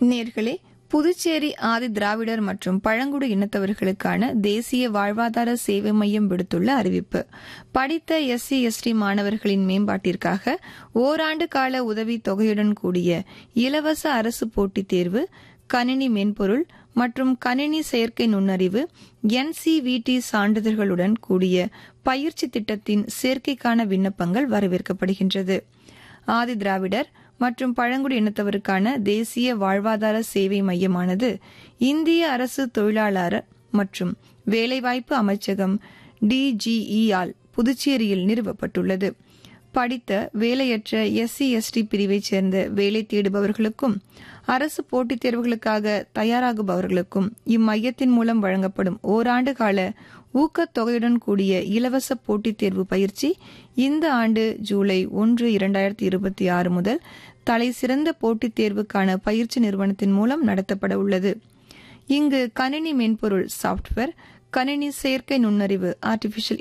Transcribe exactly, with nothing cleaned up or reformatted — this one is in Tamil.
நேர்களே, புதுச்சேரி ஆதி திராவிடர் மற்றும் பழங்குடி இனத்தவர்களுக்கான தேசிய வாழ்வாதார சேவை மையம் விடுத்துள்ள அறிவிப்பு. படித்த எஸ்சி எஸ்டி மாணவர்களின் மேம்பாட்டிற்காக ஓராண்டு கால உதவி தொகையுடன் கூடிய இலவச அரசு போட்டித் தேர்வு, கணினி மென்பொருள் மற்றும் கணினி செயற்கை நுண்ணறிவு, என்சிவிடி சான்றிதழ்களுடன் கூடிய பயிற்சி திட்டத்தின் சேர்க்கைக்கான விண்ணப்பங்கள் வரவேற்கப்படுகின்றது. ஆதி திராவிடர் மற்றும் பழங்குடி இனத்தவருக்கான தேசிய வாழ்வாதார சேவை மையமானது இந்திய அரசு தொழிலாளர் மற்றும் வேலைவாய்ப்பு அமைச்சகம் டிஜிஇ ஆல் புதுச்சேரியில் நிறுவப்பட்டுள்ளது. படித்த வேலையற்ற எஸ்சி எஸ்டி பிரிவைச் சேர்ந்த வேலை தேடுபவர்களுக்கும் அரசு போட்டித் தேர்வுகளுக்காக தயாராகுபவர்களுக்கும் இம்மையத்தின் மூலம் வழங்கப்படும் ஓராண்டு கால ஊக்கத்தொகையுடன் கூடிய இலவச போட்டித் தேர்வு பயிற்சி இந்த ஆண்டு ஜூலை ஒன்று இரண்டாயிரத்தி இருபத்தி ஆறு முதல் தலை சிறந்த போட்டித் தேர்வுக்கான பயிற்சி நிறுவனத்தின் மூலம் நடத்தப்பட உள்ளது. இங்கு கணினி மென்பொருள் சாப்ட்வேர், கணினி செயற்கை நுண்ணறிவு ஆர்டிபிஷியல்